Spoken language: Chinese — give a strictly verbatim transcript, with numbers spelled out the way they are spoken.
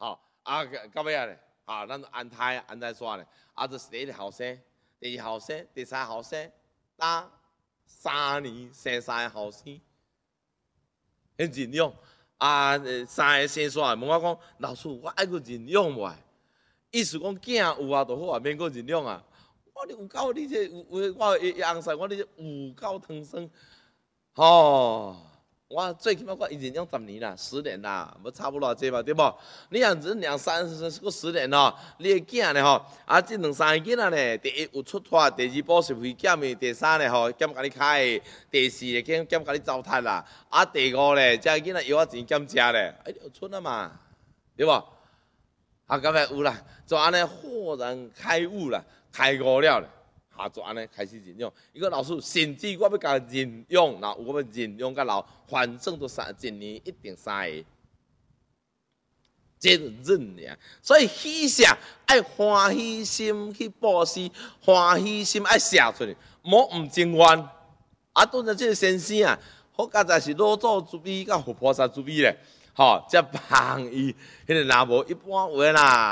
吼、啊到尾啊咧，啊，咱安泰安泰煞咧，啊，就是第一个后生，第二后生，第三后生，打三年生三个后生，很认养。啊，三个生煞问我讲，老师，我爱个认养袂？意思讲囝有啊，就好啊，免个认养啊。我你有够你这有有我伊翁婿，我你这有够汤酸，吼、哦！我最起码我认养十年啦，十年啦，无差不多这嘛，对不？你若忍两三个十年哦，你个囝咧吼，啊，这两三个囡仔咧，第一有出脱，第二补习费减的，第三咧吼减甲你开的，第四咧减减甲你糟蹋啦，啊，第五咧，这囡仔药啊钱减食咧，哎，有出啊嘛，对不？啊，咁样有啦，就安尼豁然开悟啦，开悟了咧。啊，就安尼开始认养。伊个老师，甚至我要甲认养，那我要认养甲老，反正都三一年一定三个，这忍呀。所以喜舍爱欢喜心去布施，欢喜心爱写出去，莫唔情愿。啊，拄着这个先生啊，好佳在是老祖之悲，甲佛菩萨之悲咧，吼、哦，才帮伊迄个若无一般话啦。